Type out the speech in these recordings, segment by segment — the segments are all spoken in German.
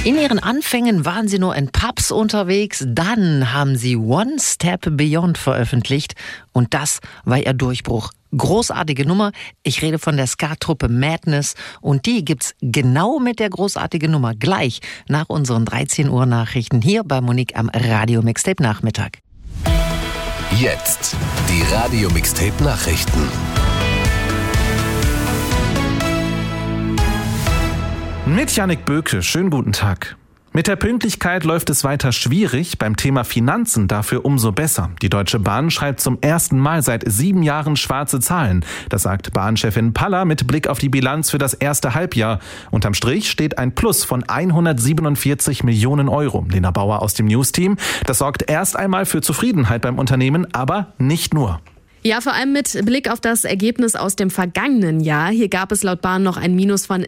In ihren Anfängen waren sie nur in Pubs unterwegs, dann haben sie One Step Beyond veröffentlicht und das war ihr Durchbruch. Großartige Nummer, ich rede von der Ska-Truppe Madness und die gibt's genau mit der großartigen Nummer gleich nach unseren 13 Uhr Nachrichten hier bei Monique am Radio Mixtape Nachmittag. Jetzt die Radio Mixtape Nachrichten. Mit Jannik Böke, schönen guten Tag. Mit der Pünktlichkeit läuft es weiter schwierig, beim Thema Finanzen dafür umso besser. Die Deutsche Bahn schreibt zum ersten Mal seit 7 Jahren schwarze Zahlen. Das sagt Bahnchefin Palla mit Blick auf die Bilanz für das erste Halbjahr. Unterm Strich steht ein Plus von 147 Millionen Euro. Lena Bauer aus dem News-Team. Das sorgt erst einmal für Zufriedenheit beim Unternehmen, aber nicht nur. Ja, vor allem mit Blick auf das Ergebnis aus dem vergangenen Jahr. Hier gab es laut Bahn noch ein Minus von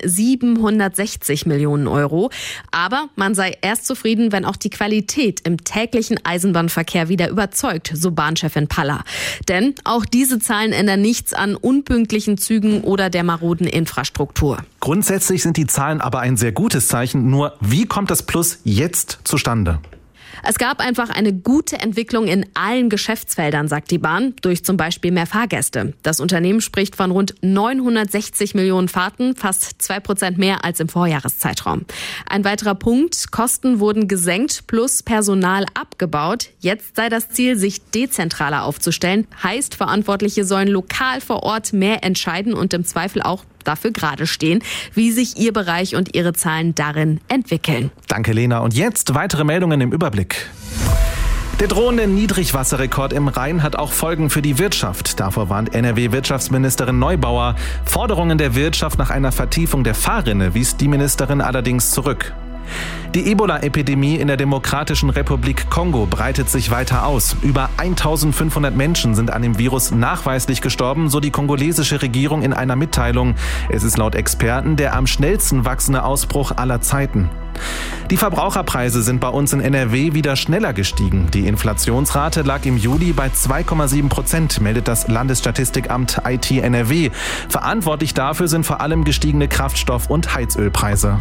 760 Millionen Euro. Aber man sei erst zufrieden, wenn auch die Qualität im täglichen Eisenbahnverkehr wieder überzeugt, so Bahnchefin Palla. Denn auch diese Zahlen ändern nichts an unpünktlichen Zügen oder der maroden Infrastruktur. Grundsätzlich sind die Zahlen aber ein sehr gutes Zeichen. Nur wie kommt das Plus jetzt zustande? Es gab einfach eine gute Entwicklung in allen Geschäftsfeldern, sagt die Bahn, durch zum Beispiel mehr Fahrgäste. Das Unternehmen spricht von rund 960 Millionen Fahrten, fast 2% mehr als im Vorjahreszeitraum. Ein weiterer Punkt, Kosten wurden gesenkt plus Personal abgebaut. Jetzt sei das Ziel, sich dezentraler aufzustellen. Heißt, Verantwortliche sollen lokal vor Ort mehr entscheiden und im Zweifel auch dafür gerade stehen, wie sich Ihr Bereich und Ihre Zahlen darin entwickeln. Danke, Lena. Und jetzt weitere Meldungen im Überblick. Der drohende Niedrigwasserrekord im Rhein hat auch Folgen für die Wirtschaft. Davor warnt NRW-Wirtschaftsministerin Neubauer. Forderungen der Wirtschaft nach einer Vertiefung der Fahrrinne wies die Ministerin allerdings zurück. Die Ebola-Epidemie in der Demokratischen Republik Kongo breitet sich weiter aus. Über 1500 Menschen sind an dem Virus nachweislich gestorben, so die kongolesische Regierung in einer Mitteilung. Es ist laut Experten der am schnellsten wachsende Ausbruch aller Zeiten. Die Verbraucherpreise sind bei uns in NRW wieder schneller gestiegen. Die Inflationsrate lag im Juli bei 2,7%, meldet das Landesstatistikamt IT NRW. Verantwortlich dafür sind vor allem gestiegene Kraftstoff- und Heizölpreise.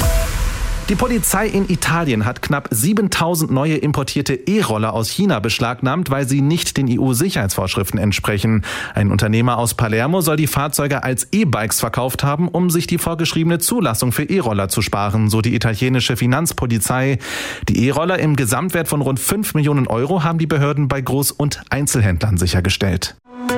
Die Polizei in Italien hat knapp 7000 neue importierte E-Roller aus China beschlagnahmt, weil sie nicht den EU-Sicherheitsvorschriften entsprechen. Ein Unternehmer aus Palermo soll die Fahrzeuge als E-Bikes verkauft haben, um sich die vorgeschriebene Zulassung für E-Roller zu sparen, so die italienische Finanzpolizei. Die E-Roller im Gesamtwert von rund 5 Millionen Euro haben die Behörden bei Groß- und Einzelhändlern sichergestellt.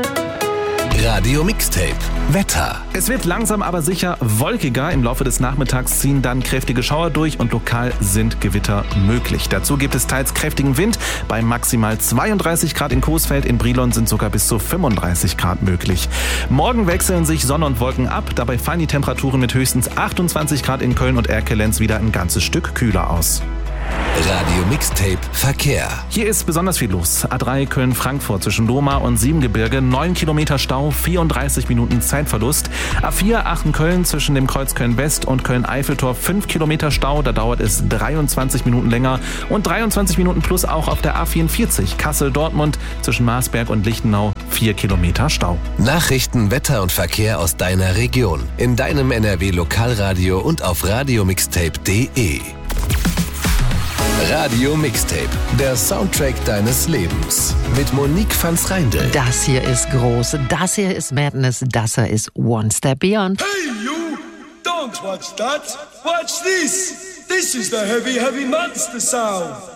Radio Mixtape Wetter. Es wird langsam aber sicher wolkiger. Im Laufe des Nachmittags ziehen dann kräftige Schauer durch und lokal sind Gewitter möglich. Dazu gibt es teils kräftigen Wind. Bei maximal 32 Grad in Coesfeld, in Brilon sind sogar bis zu 35 Grad möglich. Morgen wechseln sich Sonne und Wolken ab. Dabei fallen die Temperaturen mit höchstens 28 Grad in Köln und Erkelenz wieder ein ganzes Stück kühler aus. Radio Mixtape Verkehr. Hier ist besonders viel los. A3 Köln-Frankfurt zwischen Lohmar und Siebengebirge, 9 Kilometer Stau, 34 Minuten Zeitverlust. A4 Aachen-Köln zwischen dem Kreuz Köln-West und Köln-Eiffeltor, 5 Kilometer Stau, da dauert es 23 Minuten länger. Und 23 Minuten plus auch auf der A44 Kassel-Dortmund zwischen Marsberg und Lichtenau, 4 Kilometer Stau. Nachrichten, Wetter und Verkehr aus deiner Region. In deinem NRW-Lokalradio und auf radiomixtape.de. Radio Mixtape, der Soundtrack deines Lebens. Mit Monique Vans Reindl. Das hier ist groß, das hier ist Madness, das hier ist One Step Beyond. Hey you, don't watch that, watch this. This is the heavy, heavy monster sound.